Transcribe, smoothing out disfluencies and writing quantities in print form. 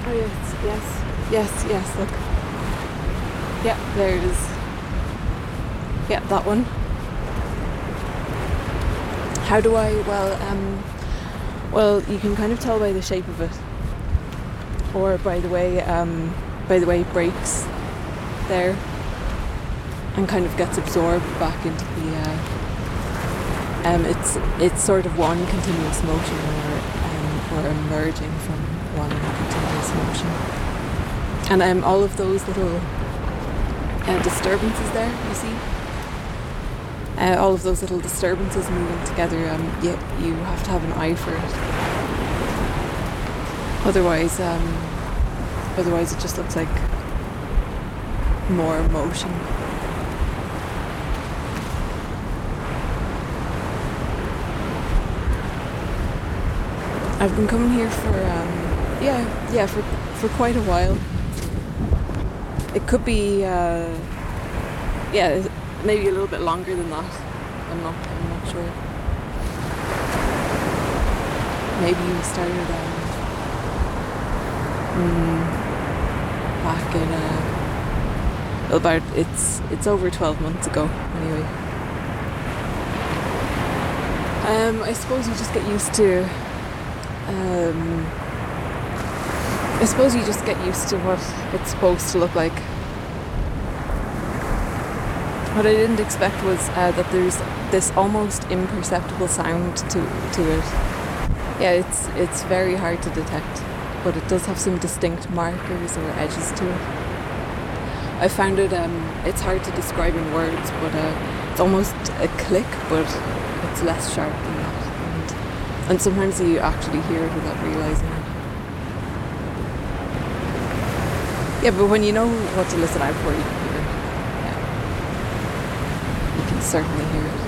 Oh yes, yes, look. Yeah, there it is. Yeah, that one. How do I, well, you can kind of tell by the shape of it. Or by the way it breaks there and kind of gets absorbed back into the, it's sort of one continuous motion or emerging from one continuous motion. And all of those little disturbances there, you see? All of those little disturbances moving together, you have to have an eye for it. Otherwise it just looks like more motion. I've been coming here for quite a while. It could be maybe a little bit longer than that. I'm not sure. Maybe we started back in about it's over 12 months ago anyway. I suppose you just get used to what it's supposed to look like. What I didn't expect was that there's this almost imperceptible sound to it. Yeah, it's very hard to detect, but it does have some distinct markers or edges to it. I found it, it's hard to describe in words, but it's almost a click, but it's less sharp than that. And sometimes you actually hear it without realising it. Yeah, but when you know what to listen out for, you can hear it. Yeah. You can certainly hear it.